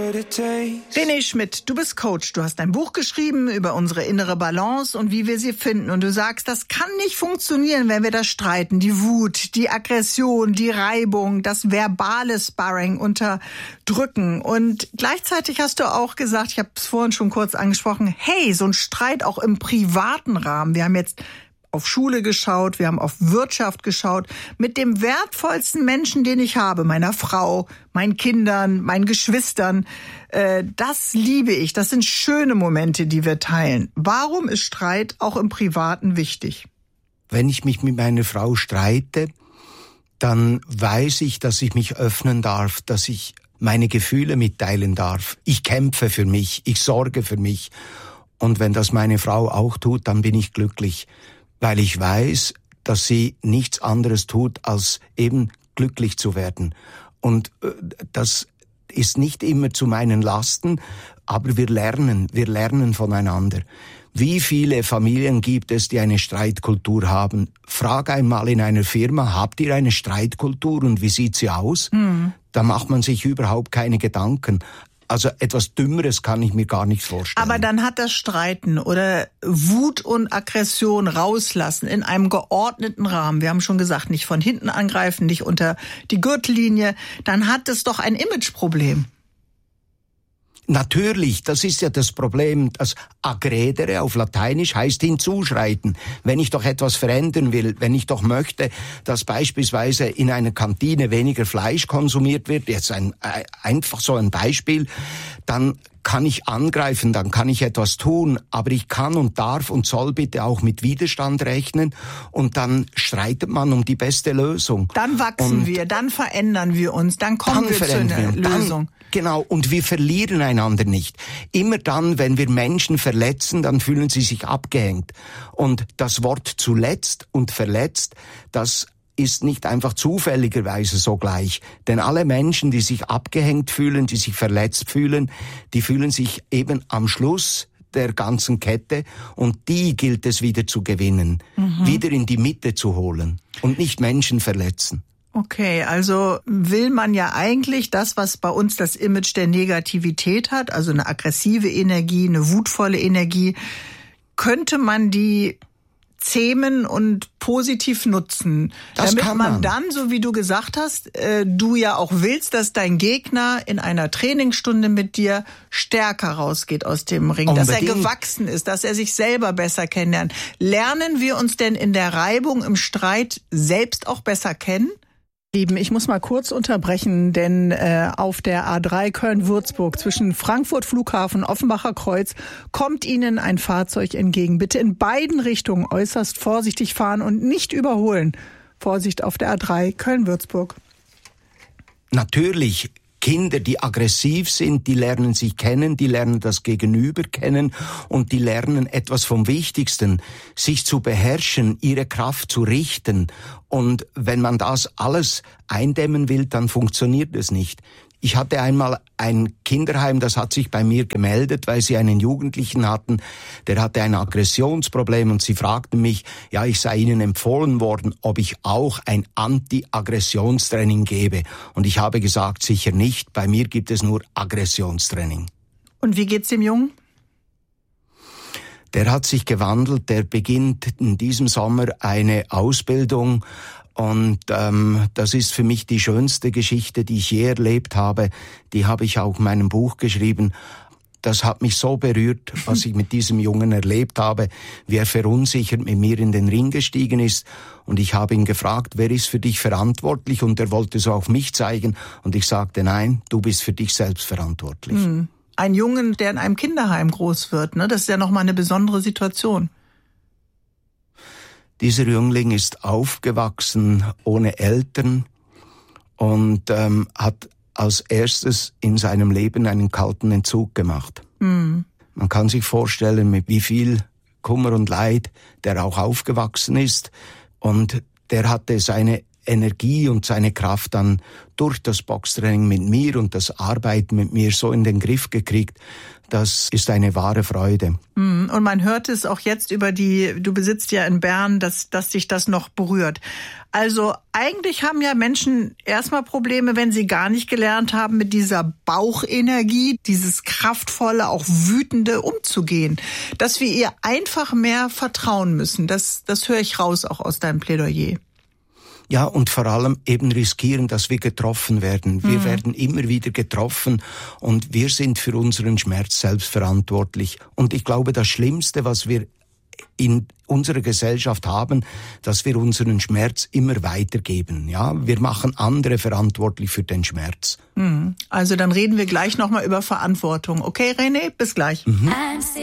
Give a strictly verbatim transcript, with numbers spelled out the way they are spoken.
René Schmidt, du bist Coach. Du hast ein Buch geschrieben über unsere innere Balance und wie wir sie finden. Und du sagst, das kann nicht funktionieren, wenn wir das streiten. Die Wut, die Aggression, die Reibung, das verbale Sparring unterdrücken. Und gleichzeitig hast du auch gesagt, ich habe es vorhin schon kurz angesprochen, hey, so ein Streit auch im privaten Rahmen. Wir haben jetzt auf Schule geschaut, wir haben auf Wirtschaft geschaut, mit dem wertvollsten Menschen, den ich habe, meiner Frau, meinen Kindern, meinen Geschwistern. Äh, das liebe ich. Das sind schöne Momente, die wir teilen. Warum ist Streit auch im Privaten wichtig? Wenn ich mich mit meiner Frau streite, dann weiß ich, dass ich mich öffnen darf, dass ich meine Gefühle mitteilen darf. Ich kämpfe für mich, ich sorge für mich. Und wenn das meine Frau auch tut, dann bin ich glücklich. Weil ich weiß, dass sie nichts anderes tut, als eben glücklich zu werden. Und das ist nicht immer zu meinen Lasten, aber wir lernen, wir lernen voneinander. Wie viele Familien gibt es, die eine Streitkultur haben? Frag einmal in einer Firma, habt ihr eine Streitkultur und wie sieht sie aus? Mhm. Da macht man sich überhaupt keine Gedanken. Also etwas Dümmeres kann ich mir gar nicht vorstellen. Aber dann hat das Streiten oder Wut und Aggression rauslassen in einem geordneten Rahmen. Wir haben schon gesagt, nicht von hinten angreifen, nicht unter die Gürtellinie. Dann hat es doch ein Imageproblem. Natürlich, das ist ja das Problem. Das aggredere auf Lateinisch heißt hinzuschreiten. Wenn ich doch etwas verändern will, wenn ich doch möchte, dass beispielsweise in einer Kantine weniger Fleisch konsumiert wird, jetzt ein, einfach so ein Beispiel, dann kann ich angreifen, dann kann ich etwas tun, aber ich kann und darf und soll bitte auch mit Widerstand rechnen und dann streitet man um die beste Lösung. Dann wachsen und wir, dann verändern wir uns, dann kommen dann wir zu einer wir. Lösung. Dann, genau, und wir verlieren einander nicht. Immer dann, wenn wir Menschen verletzen, dann fühlen sie sich abgehängt. Und das Wort zuletzt und verletzt, das ist nicht einfach zufälligerweise so gleich. Denn alle Menschen, die sich abgehängt fühlen, die sich verletzt fühlen, die fühlen sich eben am Schluss der ganzen Kette und die gilt es wieder zu gewinnen, mhm. wieder in die Mitte zu holen und nicht Menschen verletzen. Okay, also will man ja eigentlich das, was bei uns das Image der Negativität hat, also eine aggressive Energie, eine wutvolle Energie, könnte man die zähmen und positiv nutzen. Das damit kann man. man dann, so wie du gesagt hast, äh, du ja auch willst, dass dein Gegner in einer Trainingsstunde mit dir stärker rausgeht aus dem Ring, Unbedingt. Dass er gewachsen ist, dass er sich selber besser kennenlernt. Lernen wir uns denn in der Reibung, im Streit selbst auch besser kennen? Lieben, ich muss mal kurz unterbrechen, denn äh, auf der A drei Köln-Würzburg zwischen Frankfurt Flughafen und Offenbacher Kreuz kommt Ihnen ein Fahrzeug entgegen. Bitte in beiden Richtungen äußerst vorsichtig fahren und nicht überholen. Vorsicht auf der A drei Köln-Würzburg. Natürlich. Kinder, die aggressiv sind, die lernen sich kennen, die lernen das Gegenüber kennen und die lernen etwas vom Wichtigsten, sich zu beherrschen, ihre Kraft zu richten. Und wenn man das alles eindämmen will, dann funktioniert es nicht. Ich hatte einmal ein Kinderheim, das hat sich bei mir gemeldet, weil sie einen Jugendlichen hatten, der hatte ein Aggressionsproblem und sie fragten mich, ja, ich sei ihnen empfohlen worden, ob ich auch ein Anti-Aggressionstraining gebe. Und ich habe gesagt, sicher nicht, bei mir gibt es nur Aggressionstraining. Und wie geht's dem Jungen? Der hat sich gewandelt, der beginnt in diesem Sommer eine Ausbildung. Und ähm, das ist für mich die schönste Geschichte, die ich je erlebt habe. Die habe ich auch in meinem Buch geschrieben. Das hat mich so berührt, was ich mit diesem Jungen erlebt habe, wie er verunsichert mit mir in den Ring gestiegen ist. Und ich habe ihn gefragt, wer ist für dich verantwortlich? Und er wollte so auf mich zeigen. Und ich sagte, nein, du bist für dich selbst verantwortlich. Hm. Ein Jungen, der in einem Kinderheim groß wird, ne? Das ist ja nochmal eine besondere Situation. Dieser Jüngling ist aufgewachsen ohne Eltern und ähm, hat als erstes in seinem Leben einen kalten Entzug gemacht. Mhm. Man kann sich vorstellen, mit wie viel Kummer und Leid der auch aufgewachsen ist. Und der hatte seine Energie und seine Kraft dann durch das Boxtraining mit mir und das Arbeiten mit mir so in den Griff gekriegt. Das ist eine wahre Freude. Und man hört es auch jetzt über die, du besitzt ja in Bern, dass, dass dich das noch berührt. Also eigentlich haben ja Menschen erstmal Probleme, wenn sie gar nicht gelernt haben, mit dieser Bauchenergie, dieses kraftvolle, auch wütende umzugehen. Dass wir ihr einfach mehr vertrauen müssen. Das, das höre ich raus auch aus deinem Plädoyer. Ja, und vor allem eben riskieren, dass wir getroffen werden. Wir mhm. werden immer wieder getroffen und wir sind für unseren Schmerz selbst verantwortlich. Und ich glaube, das Schlimmste, was wir in unserer Gesellschaft haben, dass wir unseren Schmerz immer weitergeben. Ja, wir machen andere verantwortlich für den Schmerz. Mhm. Also dann reden wir gleich nochmal über Verantwortung. Okay, René, bis gleich. Mhm.